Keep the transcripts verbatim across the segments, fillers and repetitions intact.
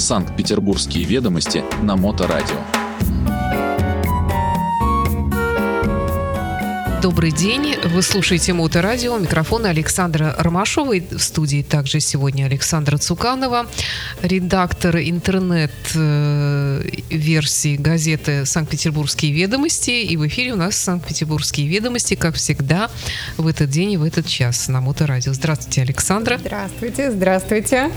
Санкт-Петербургские ведомости на Моторадио. Добрый день, вы слушаете Моторадио, микрофон Александра Ромашова, и в студии также сегодня Александра Цуканова, редактор интернет-версии газеты «Санкт-Петербургские ведомости», и в эфире у нас «Санкт-Петербургские ведомости», как всегда, в этот день и в этот час на Моторадио. Здравствуйте, Александра. Здравствуйте, здравствуйте.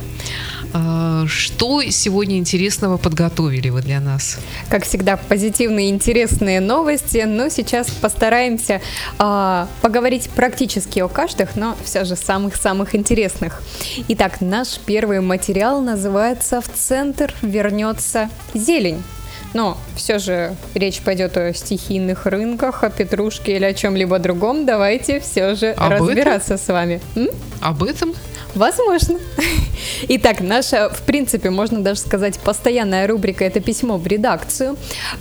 Что сегодня интересного подготовили вы для нас? Как всегда, позитивные, интересные новости, но сейчас постараемся э, поговорить практически о каждых, но все же самых-самых интересных. Итак, наш первый материал называется «В центр вернется зелень». Но все же речь пойдет о стихийных рынках, о петрушке или о чем-либо другом. Давайте все же Об разбираться этом? с вами. М? Об этом? Возможно. Итак, наша, в принципе, можно даже сказать, постоянная рубрика – это письмо в редакцию.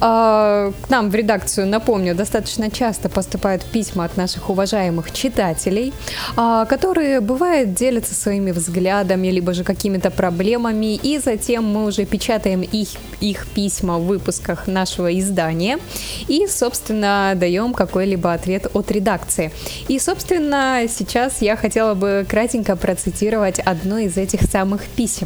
К нам в редакцию, напомню, достаточно часто поступают письма от наших уважаемых читателей, которые, бывает, делятся своими взглядами, либо же какими-то проблемами, и затем мы уже печатаем их, их письма в выпусках нашего издания и, собственно, даем какой-либо ответ от редакции. И, собственно, сейчас я хотела бы кратенько процитировать одно из этих самых писем.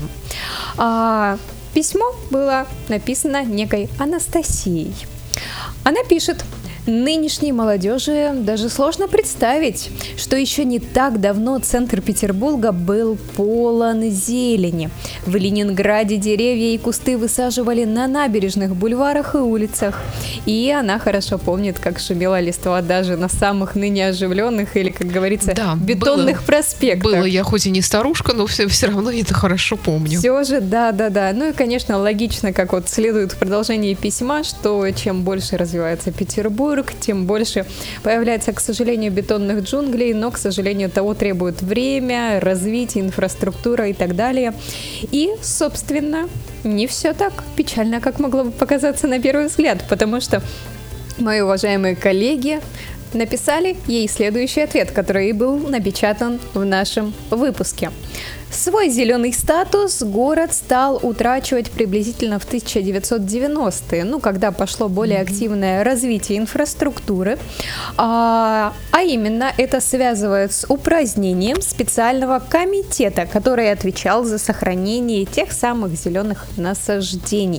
А, письмо было написано некой Анастасией. Она пишет: «Нынешней молодежи даже сложно представить, что еще не так давно центр Петербурга был полон зелени. В Ленинграде деревья и кусты высаживали на набережных, бульварах и улицах. И она хорошо помнит, как шумела листва даже на самых ныне оживленных или, как говорится, да, бетонных было, проспектах». Было, я хоть и не старушка, но все, все равно это хорошо помню. Все же, да-да-да. Ну и, конечно, логично, как вот следует в продолжении письма, что чем больше развивается Петербург, тем больше появляется, к сожалению, бетонных джунглей, но, к сожалению, того требует время, развитие, инфраструктура и так далее. И, собственно, не все так печально, как могло бы показаться на первый взгляд, потому что мои уважаемые коллеги написали ей следующий ответ, который и был напечатан в нашем выпуске. Свой зеленый статус город стал утрачивать приблизительно в тысяча девятьсот девяностые, ну, когда пошло более активное развитие инфраструктуры, а, а именно это связывает с упразднением специального комитета, который отвечал за сохранение тех самых зеленых насаждений.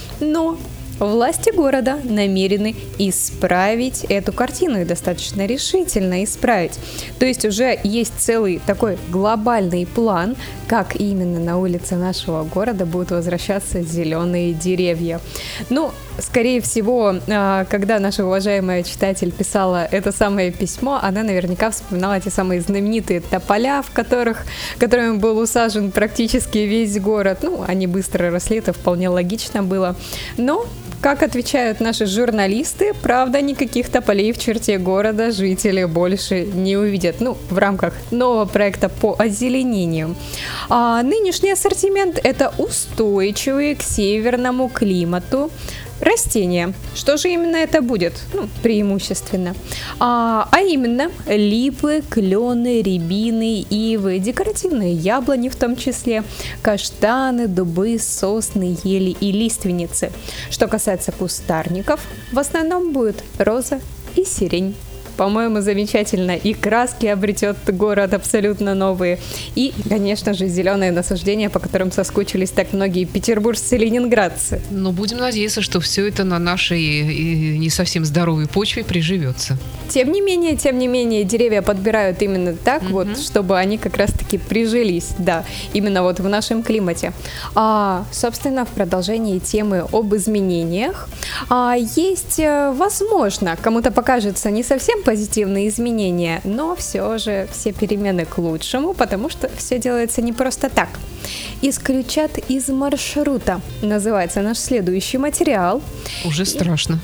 Но власти города намерены исправить эту картину и достаточно решительно исправить. То есть уже есть целый такой глобальный план, как именно на улице нашего города будут возвращаться зеленые деревья. Ну, скорее всего, когда наша уважаемая читатель писала это самое письмо, она наверняка вспоминала те самые знаменитые тополя, в которых, которыми был усажен практически весь город. Ну, они быстро росли, это вполне логично было. Но как отвечают наши журналисты, правда, никаких тополей в черте города жители больше не увидят. Ну, в рамках нового проекта по озеленению. А нынешний ассортимент – это устойчивые к северному климату растения. Что же именно это будет? Ну, преимущественно. А, а именно липы, клены, рябины, ивы, декоративные яблони в том числе, каштаны, дубы, сосны, ели и лиственницы. Что касается кустарников, в основном будет роза и сирень. По-моему, замечательно. И краски обретет город абсолютно новые. И, конечно же, зеленые насаждения, по которым соскучились так многие петербуржцы и ленинградцы. Но будем надеяться, что все это на нашей не совсем здоровой почве приживется. Тем не менее, тем не менее, деревья подбирают именно так, mm-hmm. вот, чтобы они как раз-таки прижились, да, именно вот в нашем климате. А, собственно, в продолжении темы об изменениях а, есть, возможно, кому-то покажется не совсем позитивные изменения, но все же все перемены к лучшему, потому что все делается не просто так. «Исключат из маршрута» называется наш следующий материал. Уже страшно.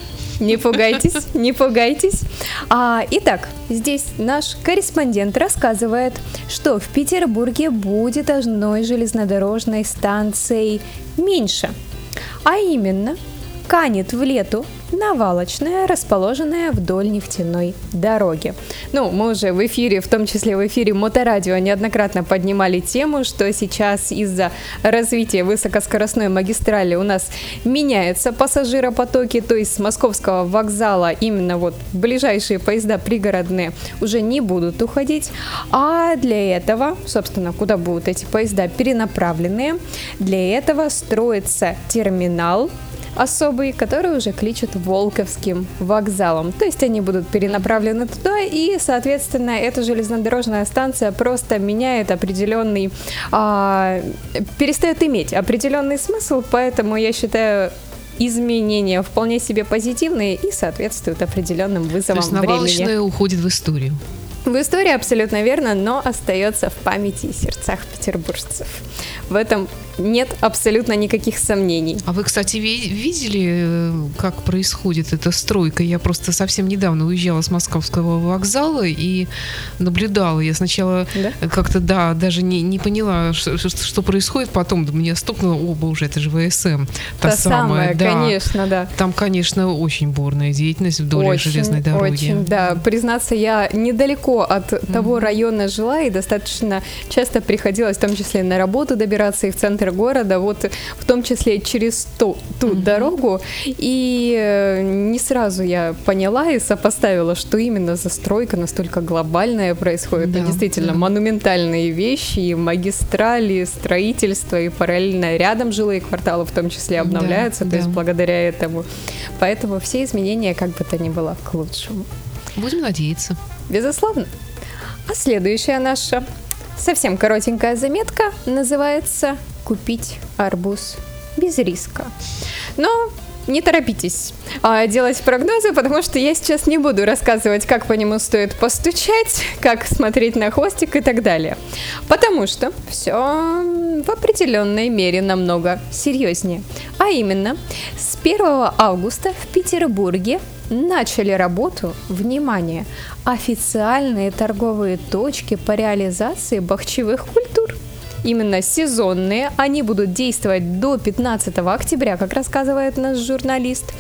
Не пугайтесь, не пугайтесь. А, итак, здесь наш корреспондент рассказывает, что в Петербурге будет одной железнодорожной станцией меньше. А именно, канет в лету навалочная, расположенная вдоль нефтяной дороги. Ну, мы уже в эфире, в том числе в эфире Моторадио, неоднократно поднимали тему, что сейчас из-за развития высокоскоростной магистрали у нас меняются пассажиропотоки, то есть с московского вокзала именно вот ближайшие поезда пригородные уже не будут уходить, а для этого, собственно, куда будут эти поезда перенаправленные, для этого строится терминал особый, который уже кличут Волковским вокзалом. То есть они будут перенаправлены туда, и, соответственно, эта железнодорожная станция просто меняет определенный, а, перестает иметь определенный смысл, поэтому я считаю, изменения вполне себе позитивные и соответствуют определенным вызовам времени. То есть навалочная уходит в историю. В истории абсолютно верно, но остается в памяти и сердцах петербуржцев. В этом нет абсолютно никаких сомнений. А вы, кстати, ви- видели, как происходит эта стройка? Я просто совсем недавно уезжала с московского вокзала и наблюдала. Я сначала да? как-то, да, даже не, не поняла, что, что происходит. Потом мне стукнуло, о, боже, это же ВСМ. Та, та самая, самая, да. конечно, да. Там, конечно, очень бурная деятельность вдоль очень, железной дороги. Очень, да. Признаться, я недалеко от mm-hmm. того района жила, и достаточно часто приходилось, в том числе на работу добираться и в центр города, вот в том числе через ту, ту mm-hmm. дорогу, и не сразу я поняла и сопоставила, что именно застройка настолько глобальная происходит. Да, это действительно да. монументальные вещи, и магистрали, строительство, и параллельно рядом жилые кварталы в том числе обновляются, да, то да. есть благодаря этому. Поэтому все изменения, как бы то ни было, к лучшему. Будем надеяться. Безусловно. А следующая наша совсем коротенькая заметка называется «Купить арбуз без риска». Но не торопитесь а, делать прогнозы, потому что я сейчас не буду рассказывать, как по нему стоит постучать, как смотреть на хвостик и так далее. Потому что все в определенной мере намного серьезнее. А именно, с первого августа в Петербурге начали работу, внимание, официальные торговые точки по реализации бахчевых культур. Именно сезонные, они будут действовать до пятнадцатого октября, как рассказывает наш журналист.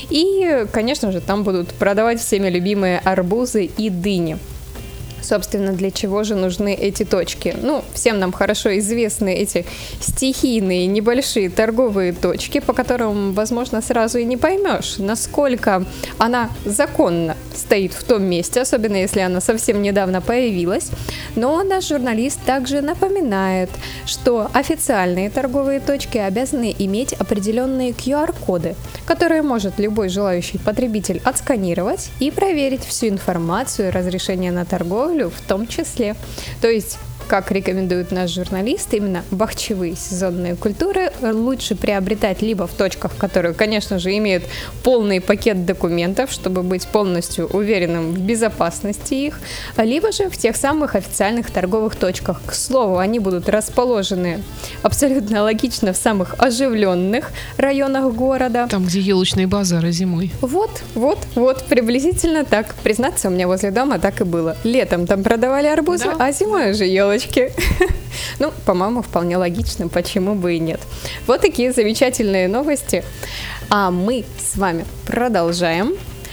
И, конечно же, там будут продавать всеми любимые арбузы и дыни. Собственно, для чего же нужны эти точки? Ну, всем нам хорошо известны эти стихийные небольшие торговые точки, по которым, возможно, сразу и не поймешь, насколько она законно стоит в том месте, особенно если она совсем недавно появилась. Но наш журналист также напоминает, что официальные торговые точки обязаны иметь определенные ку ар-коды, которые может любой желающий потребитель отсканировать и проверить всю информацию и разрешение на торговлю в том числе. То есть, как рекомендует наш журналист, именно бахчевые сезонные культуры лучше приобретать либо в точках, которые, конечно же, имеют полный пакет документов, чтобы быть полностью уверенным в безопасности их, либо же в тех самых официальных торговых точках. К слову, они будут расположены абсолютно логично в самых оживленных районах города. Там, где елочные базары зимой. Вот, вот, вот, приблизительно так. Признаться, у меня возле дома так и было. Летом там продавали арбузы, да. а зимой уже елочки. Ну, по-моему, вполне логично, почему бы и нет. Вот такие замечательные новости. А мы с вами продолжаем.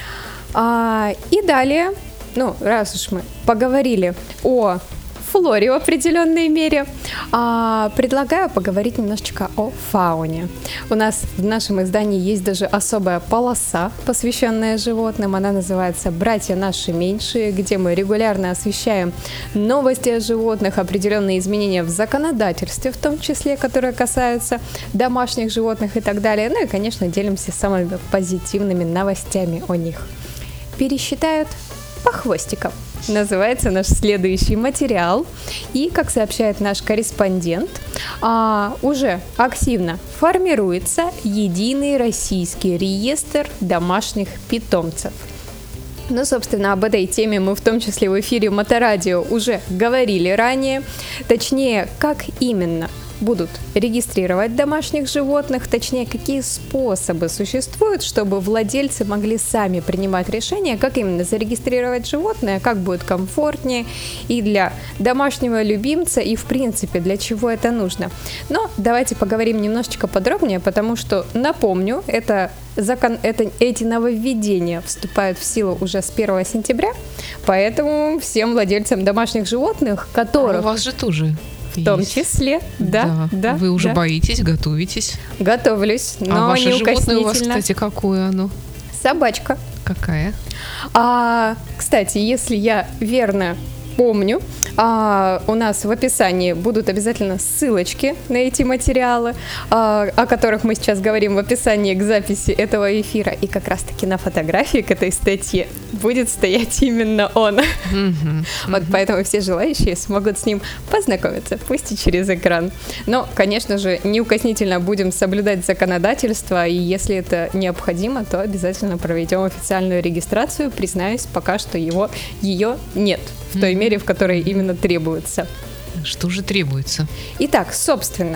А, и далее, ну, раз уж мы поговорили о флоре в определенной мере, а, предлагаю поговорить немножечко о фауне. У нас в нашем издании есть даже особая полоса, посвященная животным. Она называется «Братья наши меньшие», где мы регулярно освещаем новости о животных, определенные изменения в законодательстве, в том числе, которые касаются домашних животных и так далее. Ну и, конечно, делимся самыми позитивными новостями о них. Пересчитают по хвостикам. Называется наш следующий материал. И, как сообщает наш корреспондент, а, уже активно формируется единый российский реестр домашних питомцев. Ну, собственно, об этой теме мы в том числе в эфире Моторадио уже говорили ранее. Точнее, как именно будут регистрировать домашних животных, точнее, какие способы существуют, чтобы владельцы могли сами принимать решение, как именно зарегистрировать животное, как будет комфортнее и для домашнего любимца, и в принципе для чего это нужно. Но давайте поговорим немножечко подробнее, потому что, напомню, это Закон, это, эти нововведения вступают в силу уже с первого сентября, поэтому всем владельцам домашних животных, которых... А у вас же тоже в том есть. числе, да, да, да. Вы уже да. боитесь, готовитесь. Готовлюсь, но а ваше животное у вас, неукоснительно. кстати, какое оно? Собачка. Какая? А, кстати, если я верно помню, а, у нас в описании будут обязательно ссылочки на эти материалы, а, о которых мы сейчас говорим в описании к записи этого эфира. И как раз-таки на фотографии к этой статье будет стоять именно он. Mm-hmm. Вот Mm-hmm. поэтому все желающие смогут с ним познакомиться, пусть и через экран. Но, конечно же, неукоснительно будем соблюдать законодательство, и если это необходимо, то обязательно проведем официальную регистрацию. Признаюсь, пока что его, ее нет в той мере, в которой именно требуется. Что же требуется? Итак, собственно,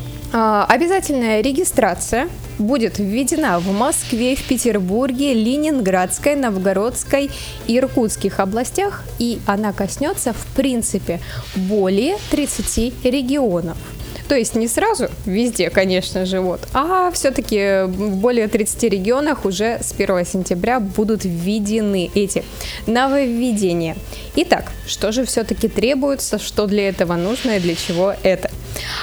обязательная регистрация будет введена в Москве, в Петербурге, Ленинградской, Новгородской и Иркутских областях, и она коснется, в принципе, более тридцати регионов. То есть не сразу везде, конечно же, вот, а все-таки в более тридцати регионах уже с первого сентября будут введены эти нововведения. Итак, что же все-таки требуется, что для этого нужно и для чего это?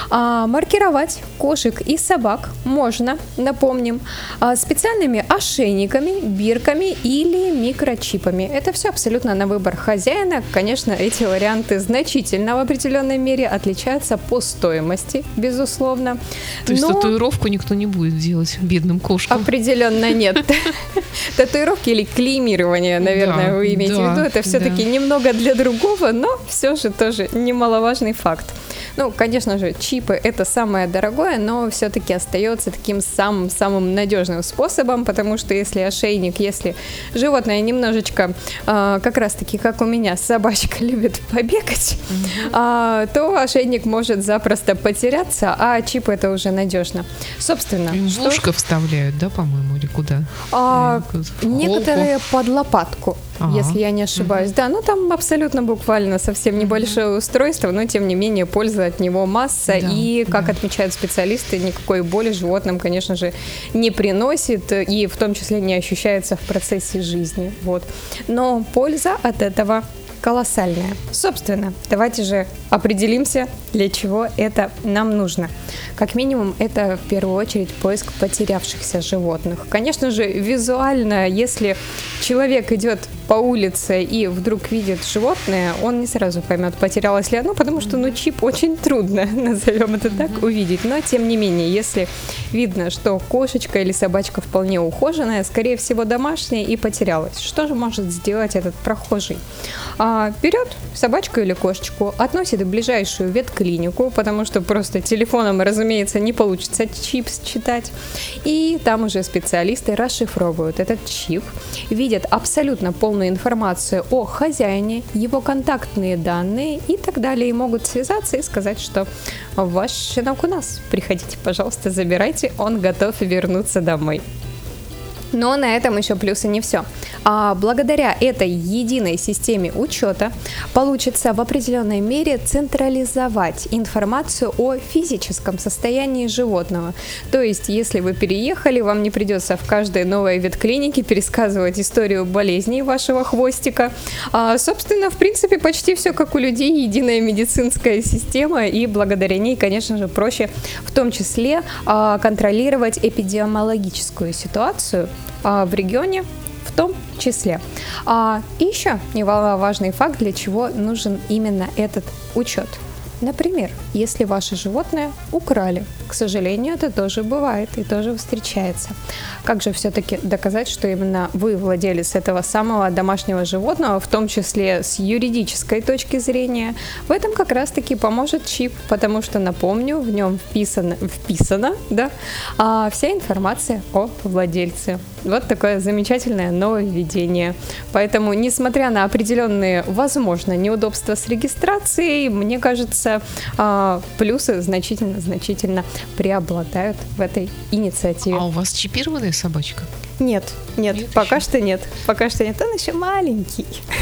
А, маркировать кошек и собак можно, напомним, а, специальными ошейниками, бирками или микрочипами. Это все абсолютно на выбор хозяина. Конечно, эти варианты значительно в определенной мере отличаются по стоимости, безусловно. То есть Но... татуировку никто не будет делать бедным кошкам? Определенно нет. Татуировки или клеймирование, наверное, вы имеете в виду. Это все-таки немного для другого, но все же тоже немаловажный факт. Ну, конечно же, чипы — это самое дорогое, но все-таки остается таким самым-самым надежным способом, потому что если ошейник, если животное немножечко, э, как раз-таки, как у меня, собачка любит побегать, mm-hmm. э, то ошейник может запросто потеряться, а чип — это уже надежно. Собственно, в ушко вставляют, да, по-моему, или куда? А, некоторые под лопатку. Ага. Если я не ошибаюсь. Угу. Да, ну там абсолютно буквально совсем небольшое угу. устройство, но тем не менее польза от него масса, да, и, как да. отмечают специалисты, никакой боли животным, конечно же, не приносит, и в том числе не ощущается в процессе жизни. Вот. Но польза от этого колоссальная. Собственно, давайте же определимся, для чего это нам нужно. Как минимум, это в первую очередь поиск потерявшихся животных. Конечно же, визуально, если человек идет по улице и вдруг видит животное, он не сразу поймет, потерялось ли оно, потому что, ну, чип очень трудно, назовем это так, увидеть. Но, тем не менее, если видно, что кошечка или собачка вполне ухоженная, скорее всего, домашняя и потерялась, что же может сделать этот прохожий? А, берет собачку или кошечку, относит в ближайшую ветклинику, потому что просто телефоном, разумеется, не получится чип считать, и там уже специалисты расшифровывают этот чип, видят абсолютно полную информацию о хозяине, его контактные данные и так далее, и могут связаться и сказать, что ваш щенок у нас, приходите, пожалуйста, забирайте, он готов вернуться домой. Но на этом еще плюсы не все. А благодаря этой единой системе учета получится в определенной мере централизовать информацию о физическом состоянии животного. То есть, если вы переехали, вам не придется в каждой новой ветклинике пересказывать историю болезней вашего хвостика. А, собственно, в принципе, почти все как у людей, единая медицинская система, и благодаря ней, конечно же, проще в том числе а, контролировать эпидемиологическую ситуацию в регионе в том числе. А, и еще немаловажный факт, для чего нужен именно этот учет. Например, если ваше животное украли, к сожалению, это тоже бывает и тоже встречается. Как же все-таки доказать, что именно вы владелец этого самого домашнего животного, в том числе с юридической точки зрения? В этом как раз-таки поможет чип, потому что, напомню, в нем вписано, вписано да, а, вся информация о владельце. Вот такое замечательное нововведение. Поэтому, несмотря на определенные, возможно, неудобства с регистрацией, мне кажется, а, плюсы значительно-значительно преобладают в этой инициативе. А у вас чипированная собачка? Нет, нет, нет пока еще? что нет. Пока что нет, он еще маленький.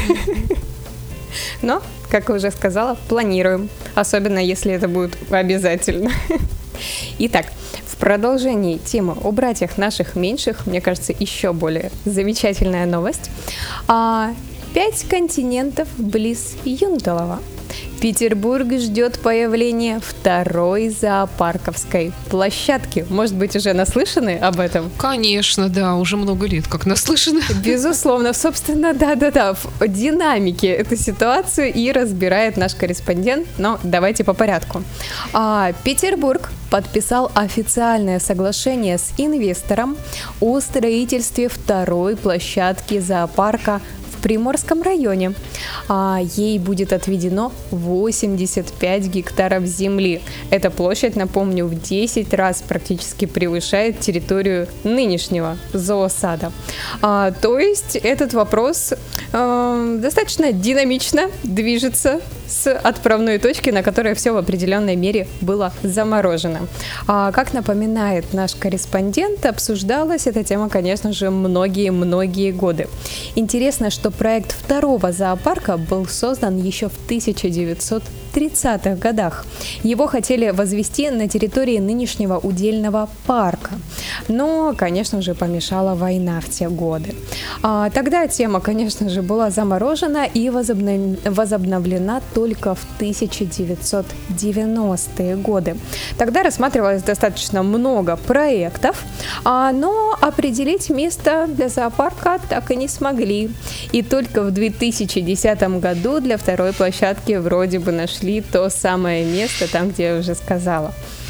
Но, как я уже сказала, планируем. Особенно, если это будет обязательно. Итак, в продолжении темы о братьях наших меньших, мне кажется, еще более замечательная новость. А, пять континентов близ Юнталова. Петербург ждет появления второй зоопарковской площадки. Может быть, уже наслышаны об этом? Конечно, да, уже много лет как наслышаны. Безусловно, собственно, да-да-да, в динамике эту ситуацию и разбирает наш корреспондент, но давайте по порядку. А, Петербург подписал официальное соглашение с инвестором о строительстве второй площадки зоопарка в Приморском районе. А, ей будет отведено восемьдесят пять гектаров земли. Эта площадь, напомню, в десять раз практически превышает территорию нынешнего зоосада. А, то есть этот вопрос э, достаточно динамично движется с отправной точки, на которой все в определенной мере было заморожено. А, как напоминает наш корреспондент, обсуждалась эта тема, конечно же, многие-многие годы. Интересно, что проект второго зоопарка был создан еще в тысяча девятьсот тридцатых годах. Его хотели возвести на территории нынешнего удельного парка. Но, конечно же, помешала война в те годы. А, тогда тема, конечно же, была заморожена и возобнов... возобновлена только в тысяча девятьсот девяностые годы. Тогда рассматривалось достаточно много проектов, а, но определить место для зоопарка так и не смогли. И только в две тысячи десятом году для второй площадки вроде бы нашли то самое место, там, где я уже сказала.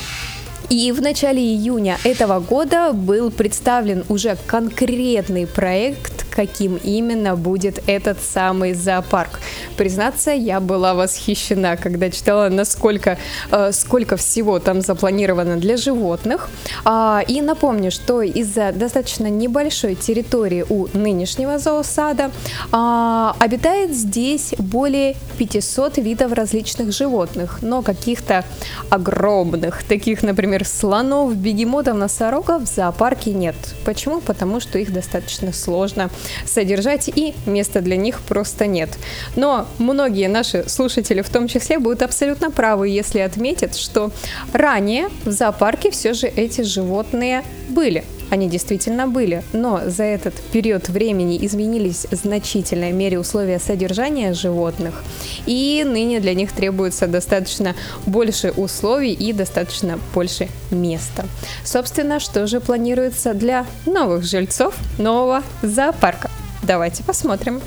И в начале июня этого года был представлен уже конкретный проект, каким именно будет этот самый зоопарк. Признаться, я была восхищена, когда читала, насколько э, сколько всего там запланировано для животных. А, и напомню, что из-за достаточно небольшой территории у нынешнего зоосада а, обитает здесь более пятьсот видов различных животных, но каких-то огромных, таких, например, слонов, бегемотов, носорогов в зоопарке нет. Почему? Потому что их достаточно сложно содержать и места для них просто нет. Но многие наши слушатели в том числе будут абсолютно правы, если отметят, что ранее в зоопарке все же эти животные были. Они действительно были, но за этот период времени изменились в значительной мере условия содержания животных, и ныне для них требуется достаточно больше условий и достаточно больше места. Собственно, что же планируется для новых жильцов нового зоопарка? Давайте посмотрим.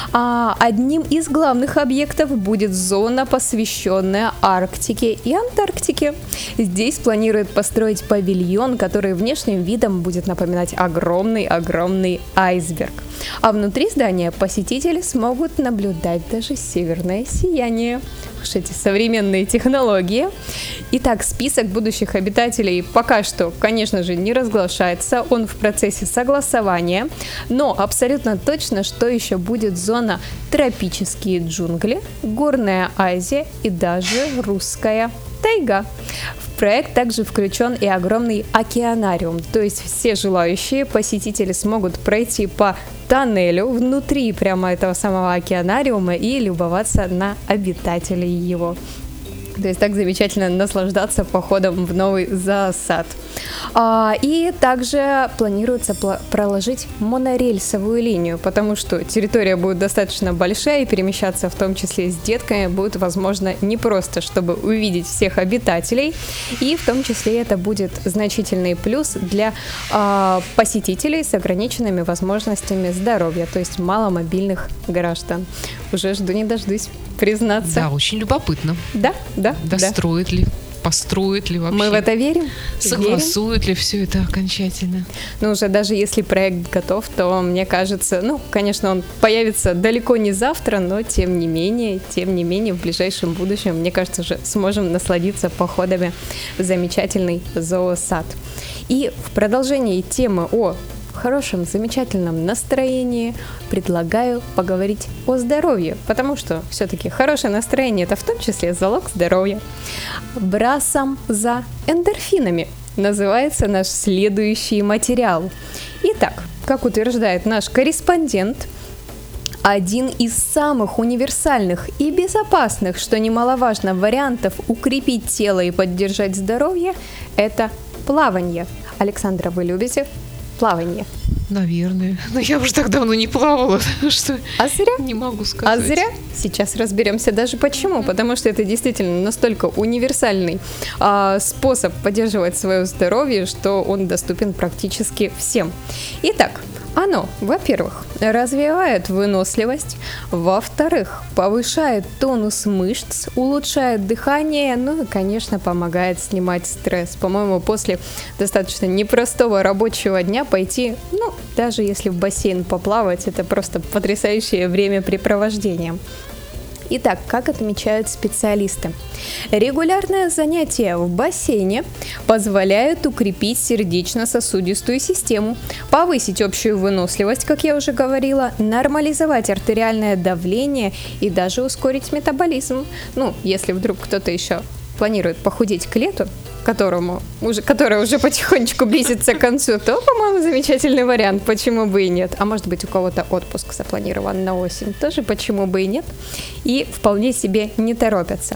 А, одним из главных объектов будет зона, посвященная Арктике и Антарктике. Здесь планируют построить павильон, который внешним видом будет напоминать огромный-огромный айсберг. А внутри здания посетители смогут наблюдать даже северное сияние. Уж эти современные технологии. Итак, список будущих обитателей пока что, конечно же, не разглашается, он в процессе согласования, но абсолютно точно, что еще будет зона тропические джунгли, горная Азия и даже русская тайга. В проект также включен и огромный океанариум, то есть все желающие посетители смогут пройти по тоннелю внутри прямо этого самого океанариума и любоваться на обитателей его. То есть так замечательно наслаждаться походом в новый зоосад. А, и также планируется пл- проложить монорельсовую линию, потому что территория будет достаточно большая, и перемещаться в том числе с детками будет возможно не просто, чтобы увидеть всех обитателей, и в том числе это будет значительный плюс для а, посетителей с ограниченными возможностями здоровья, то есть маломобильных граждан. Уже жду не дождусь, признаться. Да, очень любопытно. Да, да. Достроят да. ли? построят ли вообще. Мы в это верим? Согласуют верим? Ли все это окончательно? Ну, уже даже если проект готов, то, мне кажется, ну, конечно, он появится далеко не завтра, но тем не менее, тем не менее, в ближайшем будущем, мне кажется, уже сможем насладиться походами в замечательный зоосад. И в продолжении темы о хорошем, замечательном настроении предлагаю поговорить о здоровье, потому что все-таки хорошее настроение – это в том числе залог здоровья. Брасом за эндорфинами называется наш следующий материал. Итак, как утверждает наш корреспондент, один из самых универсальных и безопасных, что немаловажно, вариантов укрепить тело и поддержать здоровье – это плавание. Александра, вы любите плавание? Наверное. Но я уже так давно не плавала, что а зря? Не могу сказать. А зря? Сейчас разберемся даже почему. Mm-hmm. Потому что это действительно настолько универсальный а, способ поддерживать свое здоровье, что он доступен практически всем. Итак, оно, во-первых, развивает выносливость, во-вторых, повышает тонус мышц, улучшает дыхание, ну и, конечно, помогает снимать стресс. По-моему, после достаточно непростого рабочего дня пойти, ну, даже если в бассейн поплавать, это просто потрясающее времяпрепровождение. Итак, как отмечают специалисты? Регулярное занятие в бассейне позволяет укрепить сердечно-сосудистую систему, повысить общую выносливость, как я уже говорила, нормализовать артериальное давление и даже ускорить метаболизм. Ну, если вдруг кто-то еще планирует похудеть к лету, которому уже, которое уже потихонечку близится к концу, то, по-моему, замечательный вариант, почему бы и нет. А может быть, у кого-то отпуск запланирован на осень, тоже почему бы и нет. И вполне себе не торопятся.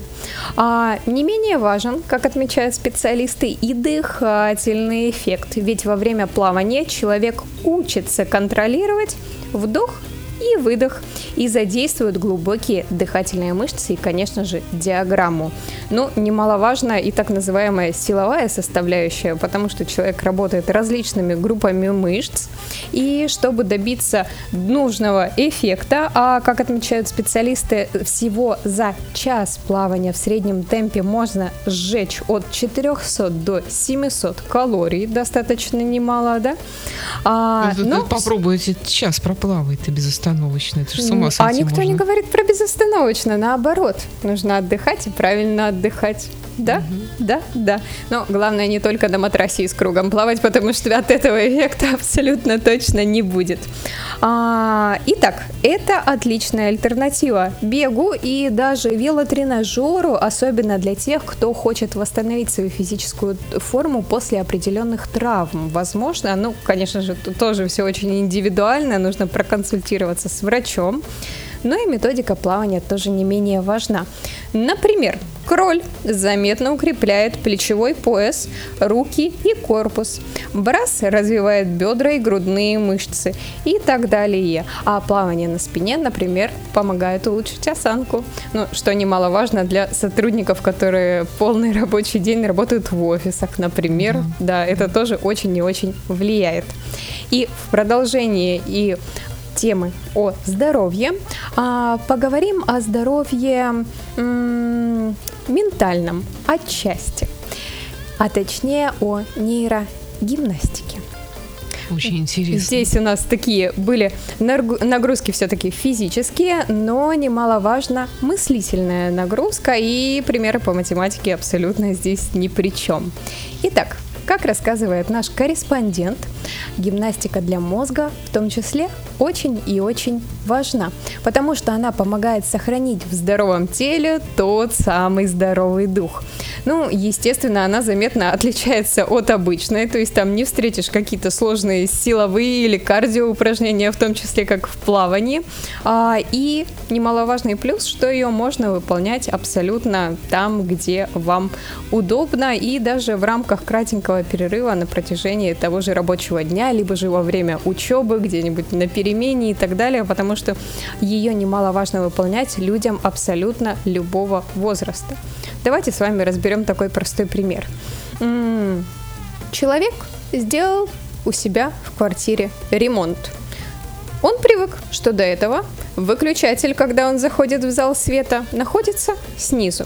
А, не менее важен, как отмечают специалисты, и дыхательный эффект. Ведь во время плавания человек учится контролировать вдох и выдох, и задействуют глубокие дыхательные мышцы и, конечно же, диаграмму. Ну, немаловажна и так называемая силовая составляющая, потому что человек работает различными группами мышц, и чтобы добиться нужного эффекта, а, как отмечают специалисты, всего за час плавания в среднем темпе можно сжечь от четырехсот до семисот калорий, достаточно немало, да? А, ну, но... Попробуйте час проплавать ты безостановочно. Это же с ума сойти А никто можно. не говорит про безостановочно, наоборот. Нужно отдыхать и правильно отдыхать. Да, угу. да, да. Но главное не только на матрасе и с кругом плавать, потому что от этого эффекта абсолютно точно не будет. А, итак, это отличная альтернатива бегу и даже велотренажеру, особенно для тех, кто хочет восстановить свою физическую форму после определенных травм. Возможно, ну, конечно же, тут тоже все очень индивидуально, нужно проконсультироваться с врачом. Но и методика плавания тоже не менее важна. Например, кроль заметно укрепляет плечевой пояс, руки и корпус. Брас развивает бедра и грудные мышцы и так далее. А плавание на спине, например, помогает улучшить осанку. Ну, что немаловажно для сотрудников, которые полный рабочий день работают в офисах, например. Mm-hmm. Да, это тоже очень и очень влияет. И в продолжении и темы о здоровье, а, поговорим о здоровье м- ментальном отчасти, а точнее о нейрогимнастике. Очень интересно. Здесь у нас такие были нагрузки все-таки физические, но немаловажно мыслительная нагрузка, и примеры по математике абсолютно здесь ни при чем. Итак, как рассказывает наш корреспондент, гимнастика для мозга в том числе очень и очень важна, потому что она помогает сохранить в здоровом теле тот самый здоровый дух. Ну, естественно, она заметно отличается от обычной, то есть там не встретишь какие-то сложные силовые или кардиоупражнения, в том числе как в плавании. А, и немаловажный плюс, что ее можно выполнять абсолютно там, где вам удобно, и даже в рамках кратенького перерыва на протяжении того же рабочего дня, либо же во время учебы, где-нибудь на перемене и так далее, потому что ее немаловажно выполнять людям абсолютно любого возраста. Давайте с вами разберем такой простой пример. М-м- человек сделал у себя в квартире ремонт. Он привык, что до этого выключатель, когда он заходит в зал света, находится снизу.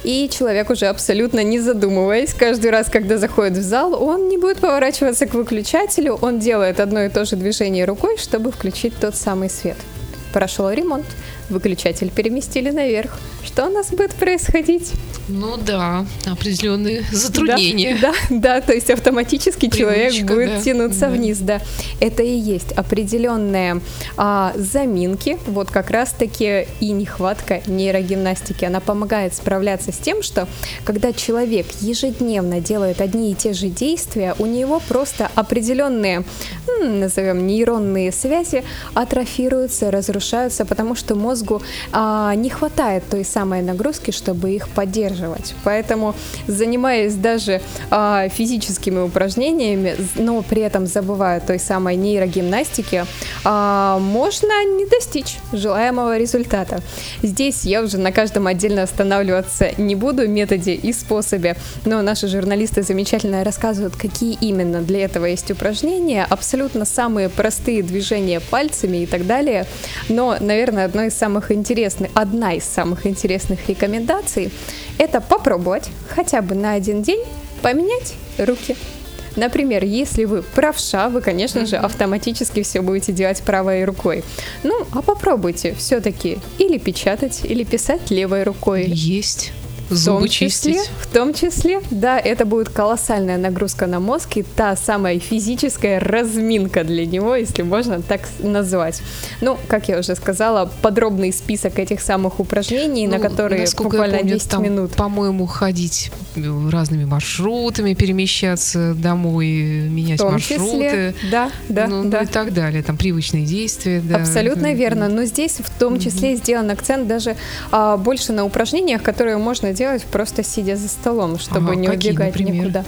и человек уже абсолютно не задумываясь, каждый раз, когда заходит в зал, он не будет поворачиваться к выключателю, он делает одно и то же движение рукой, чтобы включить тот самый свет. Прошел ремонт, выключатель переместили наверх. Что у нас будет происходить? Ну да, определенные затруднения. Да, да, да, то есть автоматически Привычка, человек будет да, тянуться да. вниз, да. Это и есть определенные а, заминки, вот как раз-таки и нехватка нейрогимнастики. Она помогает справляться с тем, что когда человек ежедневно делает одни и те же действия, у него просто определенные, назовем, нейронные связи атрофируются, разрушаются, потому что мозгу а, не хватает той самой нагрузки, чтобы их поддерживать. Поэтому, занимаясь даже а, физическими упражнениями, но при этом забывая той самой нейрогимнастики, а, можно не достичь желаемого результата. Здесь я уже на каждом отдельно останавливаться не буду, методе и способе, но наши журналисты замечательно рассказывают, какие именно для этого есть упражнения, абсолютно самые простые движения пальцами и так далее. Но, наверное, одно из самых интересных, одна из самых интересных рекомендаций – это попробовать хотя бы на один день поменять руки. Например, если вы правша, вы, конечно mm-hmm. же, автоматически все будете делать правой рукой. Ну, а попробуйте все-таки или печатать, или писать левой рукой. Есть. Зубы чистить. Числе, в том числе, да, это будет колоссальная нагрузка на мозг и та самая физическая разминка для него, если можно так назвать. Ну, как я уже сказала, подробный список этих самых упражнений, ну, на которые буквально помню, десять там, минут. По-моему, ходить разными маршрутами, перемещаться домой, менять в том маршруты. Числе, да, да, ну, да. Ну и так далее, там привычные действия. Да. Абсолютно Mm-hmm. верно, но здесь в том числе mm-hmm. сделан акцент даже а, больше на упражнениях, которые можно делать делать просто сидя за столом, чтобы ага, не какие, убегать например? никуда.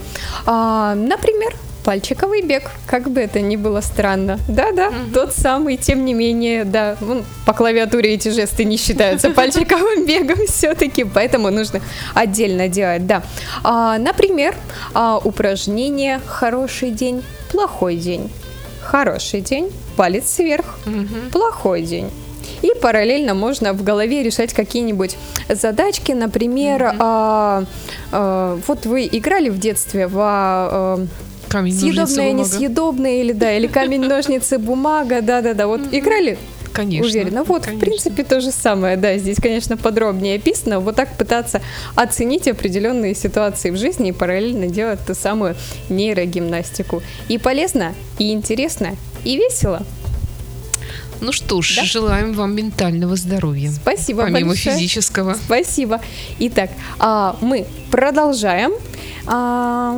А, например, пальчиковый бег, как бы это ни было странно. Да-да, угу. тот самый, тем не менее, да, ну, по клавиатуре эти жесты не считаются пальчиковым бегом все-таки, поэтому нужно отдельно делать, да. А, например, а, упражнение «Хороший день, плохой день». Хороший день, палец вверх, угу. плохой день. И параллельно можно в голове решать какие-нибудь задачки, например, mm-hmm. а, а, вот вы играли в детстве в а, камень, съедобное, несъедобное, или да, или камень, ножницы, бумага, да-да-да, вот mm-hmm. играли? Конечно. Уверена. Вот, конечно. В принципе, то же самое, да, здесь, конечно, подробнее описано, вот так пытаться оценить определенные ситуации в жизни и параллельно делать ту самую нейрогимнастику. И полезно, и интересно, и весело. Ну что ж, да? желаем вам ментального здоровья. Спасибо помимо большое. физического. Спасибо. Итак, а, мы продолжаем. А,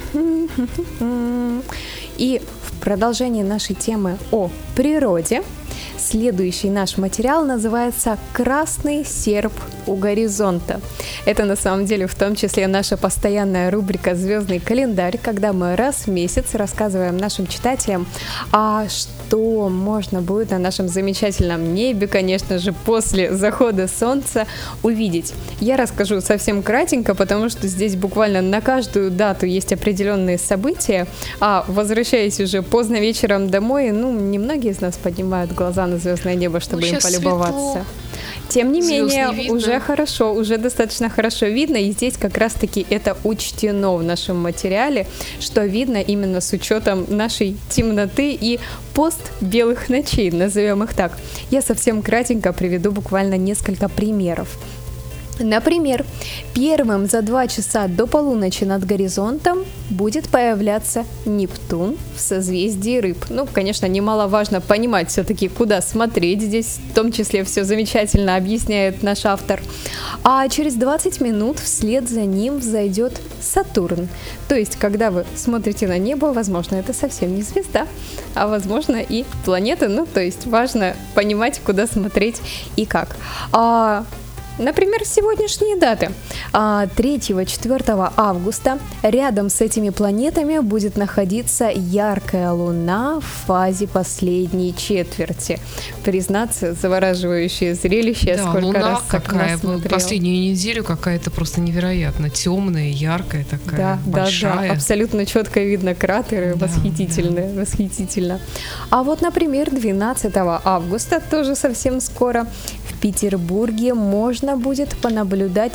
и в продолжении нашей темы о природе следующий наш материал называется «Красный серп у горизонта». Это на самом деле в том числе наша постоянная рубрика «Звездный календарь», когда мы раз в месяц рассказываем нашим читателям, а что можно будет на нашем замечательном небе, конечно же, после захода солнца увидеть. Я расскажу совсем кратенько, потому что здесь буквально на каждую дату есть определенные события, а возвращаясь уже поздно вечером домой, ну, немногие из нас поднимают глаза на звездное небо, чтобы ну, им полюбоваться. Светло. Тем не Звезд менее, не уже хорошо, уже достаточно хорошо видно, и здесь как раз-таки это учтено в нашем материале, что видно именно с учетом нашей темноты и постбелых ночей, назовем их так. Я совсем кратенько приведу буквально несколько примеров. Например, первым за два часа до полуночи над горизонтом будет появляться Нептун в созвездии Рыб. Ну, конечно, немаловажно понимать все-таки, куда смотреть. Здесь в том числе все замечательно объясняет наш автор. А через двадцать минут вслед за ним взойдет Сатурн. То есть, когда вы смотрите на небо, возможно, это совсем не звезда, а возможно и планета. Ну, то есть, важно понимать, куда смотреть и как. А Например, сегодняшние даты. третьего-четвёртого августа рядом с этими планетами будет находиться яркая Луна в фазе последней четверти. Признаться, завораживающее зрелище. Да, сколько Луна раз какая, последнюю неделю какая-то просто невероятно темная, яркая такая, да, большая. Да, да, абсолютно четко видно кратеры, да, восхитительно, да. восхитительно. А вот, например, двенадцатого августа, тоже совсем скоро, в Петербурге можно будет понаблюдать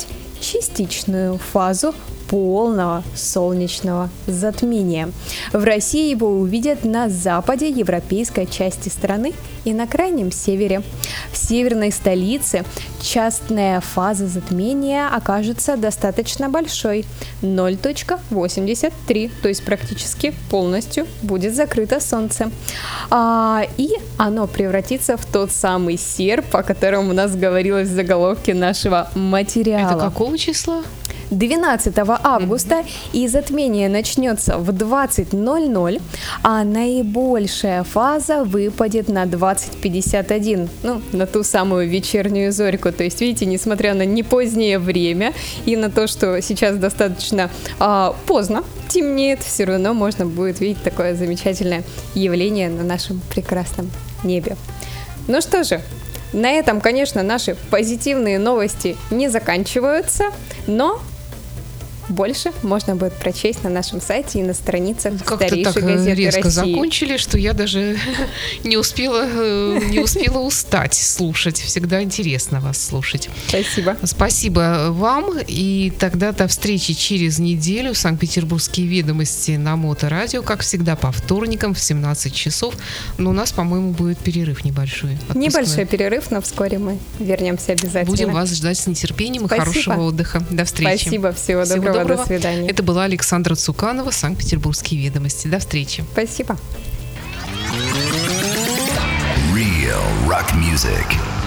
частичную фазу полного солнечного затмения. В России его увидят на западе европейской части страны и на крайнем севере. В северной столице частная фаза затмения окажется достаточно большой – ноль целых восемьдесят три, то есть практически полностью будет закрыто солнце. А, и оно превратится в тот самый серп, о котором у нас говорилось в заголовке нашего материала. Это какого числа? двенадцатого августа, и затмение начнется в двадцать ноль ноль, а наибольшая фаза выпадет на двадцать пятьдесят один, ну, на ту самую вечернюю зорьку. То есть, видите, несмотря на непозднее время и на то, что сейчас достаточно а, поздно темнеет, все равно можно будет видеть такое замечательное явление на нашем прекрасном небе. Ну что же, на этом, конечно, наши позитивные новости не заканчиваются, но больше можно будет прочесть на нашем сайте и на страницах Как-то старейшей так газеты резко России. закончили, что я даже не успела, не успела устать слушать. Всегда интересно вас слушать. Спасибо. Спасибо вам. И тогда до встречи через неделю. Санкт-Петербургские ведомости на Моторадио, как всегда, по вторникам в семнадцать часов. Но у нас, по-моему, будет перерыв небольшой. Отпускной. Небольшой перерыв, но вскоре мы вернемся обязательно. Будем вас ждать с нетерпением. Спасибо. И хорошего отдыха. До встречи. Спасибо. Всего, Всего доброго. доброго. До свидания. Это была Александра Цуканова, Санкт-Петербургские ведомости. До встречи. Спасибо. Real rock music.